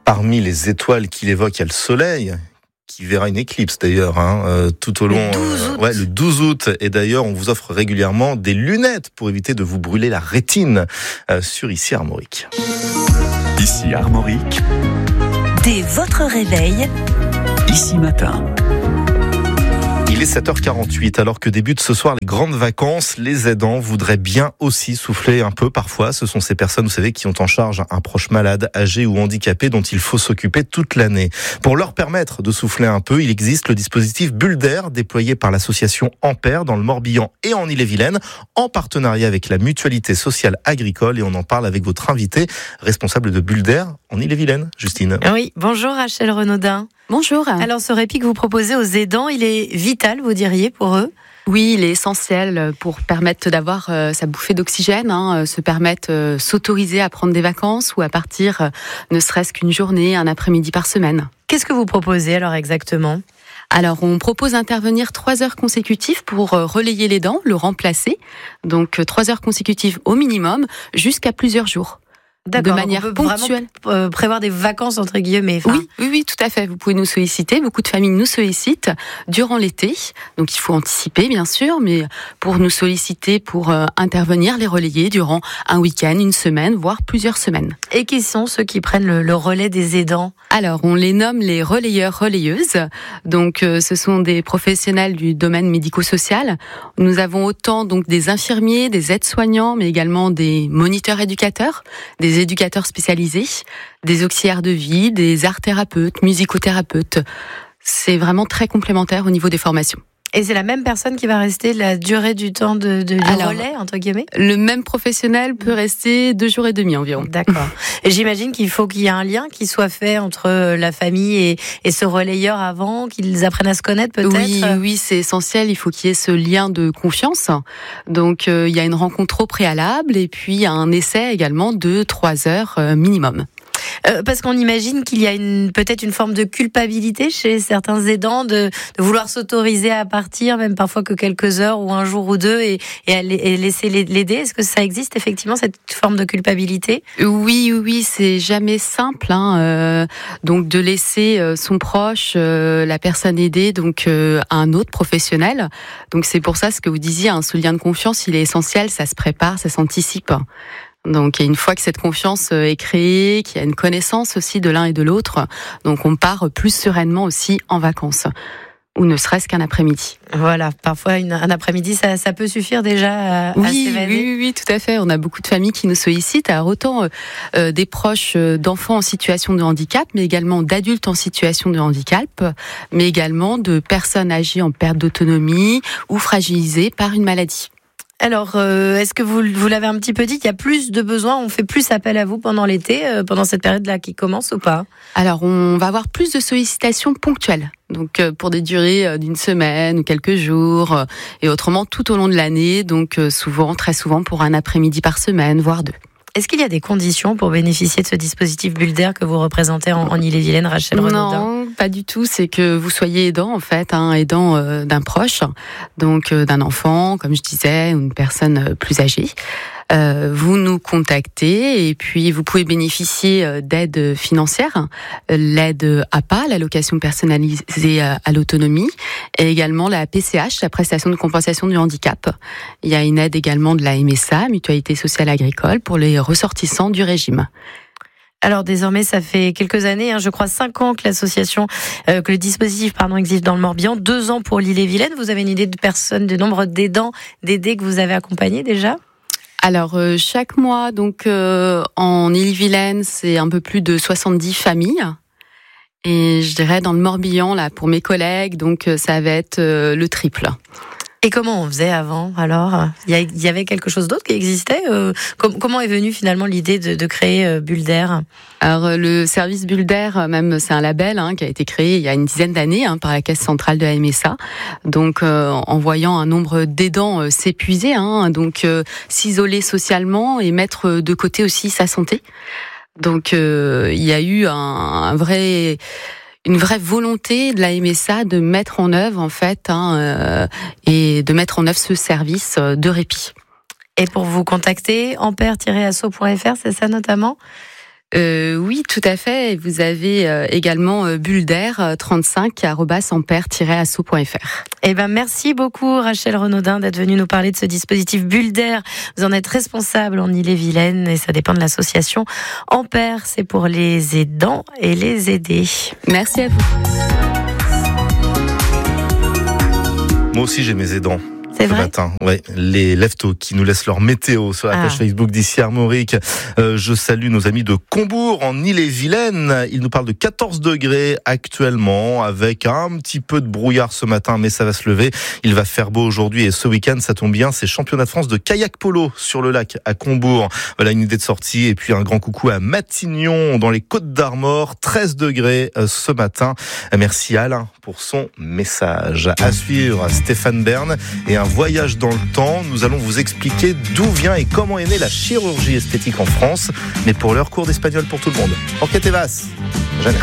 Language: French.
Parmi les étoiles qu'il évoque, il y a le soleil, qui verra une éclipse d'ailleurs, tout au long. Le 12 août. Et d'ailleurs, on vous offre régulièrement des lunettes pour éviter de vous brûler la rétine sur Ici Armorique. Ici Armorique. Dès votre réveil, Ici Matin. Il est 7h48, alors que débutent ce soir les grandes vacances. Les aidants voudraient bien aussi souffler un peu parfois. Ce sont ces personnes, vous savez, qui ont en charge un proche malade, âgé ou handicapé dont il faut s'occuper toute l'année. Pour leur permettre de souffler un peu, il existe le dispositif Bulle d'air, déployé par l'association Ampère dans le Morbihan et en Ille-et-Vilaine, en partenariat avec la Mutualité Sociale Agricole. Et on en parle avec votre invité, responsable de Bulle d'air en Ille-et-Vilaine, Justine. Oui, bonjour Rachel Renaudin. bonjour. Alors ce répit que vous proposez aux aidants, il est vital, vous diriez, pour eux ? Oui, il est essentiel pour permettre d'avoir sa bouffée d'oxygène, se permettre s'autoriser à prendre des vacances ou à partir ne serait-ce qu'une journée, un après-midi par semaine. Qu'est-ce que vous proposez alors exactement ? Alors, on propose d'intervenir 3 heures consécutives pour relayer l'aidant, le remplacer. Donc, 3 heures consécutives au minimum, jusqu'à plusieurs jours. D'accord, de manière on peut ponctuelle. Vraiment prévoir des vacances entre guillemets. Oui, tout à fait. Vous pouvez nous solliciter. Beaucoup de familles nous sollicitent durant l'été. Donc il faut anticiper, bien sûr, mais pour nous solliciter, pour intervenir, les relayer durant un week-end, une semaine, voire plusieurs semaines. Et qui sont ceux qui prennent le relais des aidants ? Alors, on les nomme les relayeurs-relayeuses. Donc, ce sont des professionnels du domaine médico-social. Nous avons autant donc des infirmiers, des aides-soignants, mais également des moniteurs éducateurs, des éducateurs spécialisés, des auxiliaires de vie, des art-thérapeutes, musicothérapeutes. C'est vraiment très complémentaire au niveau des formations. Et c'est la même personne qui va rester la durée du temps du relais, entre guillemets ? Le même professionnel peut rester 2 jours et demi environ. D'accord. Et j'imagine qu'il faut qu'il y ait un lien qui soit fait entre la famille et ce relayeur avant, qu'ils apprennent à se connaître peut-être ? Oui, c'est essentiel. Il faut qu'il y ait ce lien de confiance. Donc, il y a une rencontre au préalable et puis un essai également de 3 heures minimum. Parce qu'on imagine qu'il y a peut-être une forme de culpabilité chez certains aidants de vouloir s'autoriser à partir, même parfois que quelques heures ou un jour ou deux, et laisser l'aider. Est-ce que ça existe effectivement, cette forme de culpabilité ? Oui, c'est jamais simple. Donc de laisser son proche, la personne aidée, donc à un autre professionnel. Donc c'est pour ça ce que vous disiez, ce lien de confiance, il est essentiel. Ça se prépare, ça s'anticipe. Donc, une fois que cette confiance est créée, qu'il y a une connaissance aussi de l'un et de l'autre, donc on part plus sereinement aussi en vacances, ou ne serait-ce qu'un après-midi. Voilà, parfois un après-midi, ça peut suffire déjà à s'évader. Oui, tout à fait. On a beaucoup de familles qui nous sollicitent, alors autant des proches d'enfants en situation de handicap, mais également d'adultes en situation de handicap, mais également de personnes âgées en perte d'autonomie ou fragilisées par une maladie. Alors, est-ce que vous l'avez un petit peu dit, qu'il y a plus de besoins, on fait plus appel à vous pendant l'été, pendant cette période-là qui commence ou pas ? Alors, on va avoir plus de sollicitations ponctuelles, donc pour des durées d'une semaine ou quelques jours, et autrement tout au long de l'année, donc très souvent pour un après-midi par semaine, voire 2. Est-ce qu'il y a des conditions pour bénéficier de ce dispositif Bulle d'air que vous représentez en Ille-et-Vilaine, Rachel Renaudin ? Non, pas du tout. C'est que vous soyez aidant, en fait, aidant d'un proche, donc d'un enfant, comme je disais, ou une personne plus âgée. Vous nous contactez et puis vous pouvez bénéficier d'aide financière, l'aide APA, l'allocation personnalisée à l'autonomie, et également la PCH, la prestation de compensation du handicap. Il y a une aide également de la MSA, Mutualité Sociale Agricole, pour les ressortissants du régime. Alors désormais, ça fait quelques années, je crois 5 ans que que le dispositif existe dans le Morbihan, 2 ans pour l'Ille-et-Vilaine. Vous avez une idée du nombre d'aidants, d'aidés que vous avez accompagnés déjà ? Alors, chaque mois, donc en Ille-et-Vilaine, c'est un peu plus de 70 familles. Et je dirais dans le Morbihan, là, pour mes collègues, donc ça va être le triple. Et comment on faisait avant, alors ? Il y avait quelque chose d'autre qui existait ? Comment est venue finalement l'idée de créer Bulle d'air ? Alors, le service Bulle d'air, même, c'est un label qui a été créé il y a une dizaine d'années par la Caisse centrale de la MSA. Donc, en voyant un nombre d'aidants s'épuiser, donc s'isoler socialement et mettre de côté aussi sa santé. Donc, il y a eu une vraie volonté de la MSA de mettre en œuvre, en fait, et de mettre en œuvre ce service de répit. Et pour vous contacter, ampère-asso.fr, c'est ça notamment ? Oui, tout à fait. Vous avez également bulle d'air 35@ampère-asso.fr. Eh ben, merci beaucoup Rachel Renaudin d'être venue nous parler de ce dispositif bulle d'air. Vous en êtes responsable en Ille-et-Vilaine et ça dépend de l'association Ampère. C'est pour les aidants et les aidés. Merci à vous. Moi aussi, j'ai mes aidants. C'est vrai. Matin, ouais, les leftos qui nous laissent leur météo sur la page Facebook d'ici Armorique. Je salue nos amis de Combourg en Ille-et-Vilaine. Ils nous parlent de 14 degrés actuellement avec un petit peu de brouillard ce matin, mais ça va se lever. Il va faire beau aujourd'hui et ce week-end, ça tombe bien, c'est championnat de France de kayak polo sur le lac à Combourg. Voilà une idée de sortie et puis un grand coucou à Matignon dans les Côtes d'Armor, 13 degrés ce matin. Merci à Alain pour son message. À suivre, Stéphane Bern et un voyage dans le temps. Nous allons vous expliquer d'où vient et comment est née la chirurgie esthétique en France. Mais pour l'heure, cours d'espagnol pour tout le monde. Porque te vas?